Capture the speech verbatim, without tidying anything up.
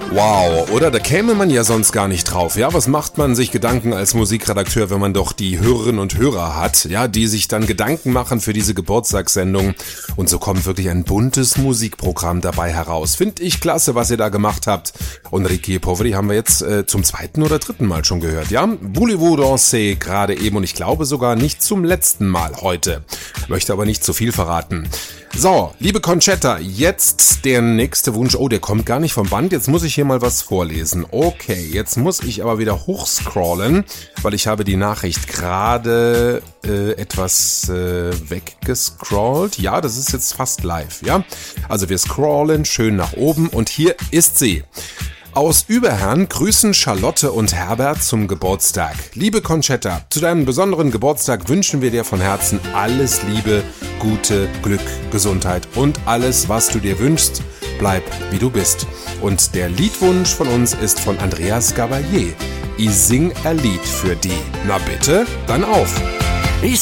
Wow, oder? Da käme man ja sonst gar nicht drauf. Ja, was macht man sich Gedanken als Musikredakteur, wenn man doch die Hörerinnen und Hörer hat, ja, die sich dann Gedanken machen für diese Geburtstagssendung. Und so kommt wirklich ein buntes Musikprogramm dabei heraus. Finde ich klasse, was ihr da gemacht habt. Und Ricky Poveri haben wir jetzt äh, zum zweiten oder dritten Mal schon gehört, ja? Voulez-vous danser gerade eben und ich glaube sogar nicht zum letzten Mal heute. Möchte aber nicht zu viel verraten. So, liebe Conchetta, jetzt der nächste Wunsch. Oh, der kommt gar nicht vom Band. Jetzt muss ich hier mal was vorlesen. Okay, jetzt muss ich aber wieder hochscrollen, weil ich habe die Nachricht gerade äh, etwas äh, weggescrollt. Ja, das ist jetzt fast live, ja? Also wir scrollen schön nach oben und hier ist sie. Aus Überherrn grüßen Charlotte und Herbert zum Geburtstag. Liebe Conchetta, zu deinem besonderen Geburtstag wünschen wir dir von Herzen alles Liebe, Gute, Glück, Gesundheit und alles, was du dir wünschst. Bleib, wie du bist. Und der Liedwunsch von uns ist von Andreas Gabalier. Ich sing ein Lied für die. Na bitte, dann auf!